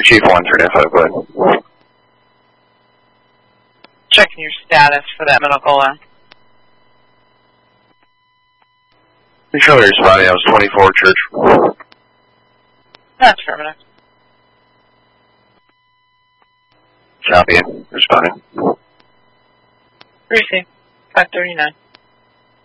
Chief 1395, go ahead. Checking your status for that medical one. You show me responding, I was 24 Church. That's affirmative. Copy, responding. Received. 539.